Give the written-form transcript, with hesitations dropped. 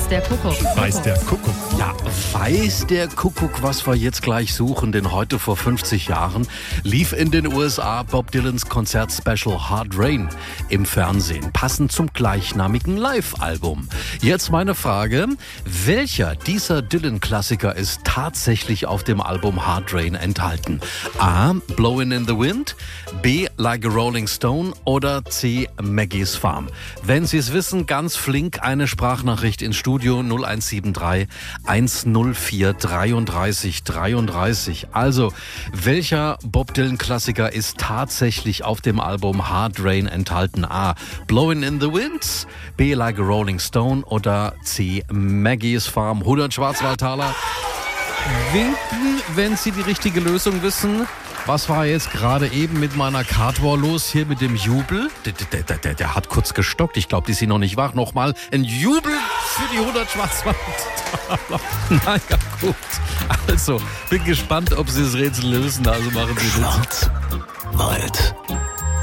Weiß der Kuckuck. Weiß der Kuckuck. Ja, weiß der Kuckuck, was wir jetzt gleich suchen, denn heute vor 50 Jahren lief in den USA Bob Dylans Konzertspecial Hard Rain im Fernsehen, passend zum gleichnamigen Live-Album. Jetzt meine Frage, welcher dieser Dylan-Klassiker ist tatsächlich auf dem Album Hard Rain enthalten? A. Blowin' in the Wind, B. Like a Rolling Stone oder C. Maggie's Farm? Wenn Sie es wissen, ganz flink eine Sprachnachricht ins Studio 0173 104 33 33. Also, welcher Bob Dylan-Klassiker ist tatsächlich auf dem Album Hard Rain enthalten? A. Blowin' in the Wind, B. Like a Rolling Stone oder C. Maggie's Farm? 100 Schwarzwaldtaler winken, wenn Sie die richtige Lösung wissen. Was war jetzt gerade eben mit meiner Cardwar los hier mit dem Jubel? Der hat kurz gestockt. Ich glaube, die sind noch nicht wach. Nochmal ein Jubel für die 100 Schwarzwaldtaler. Naja, gut. Also, bin gespannt, ob Sie das Rätsel lösen. Also machen Sie das. Schwarzwald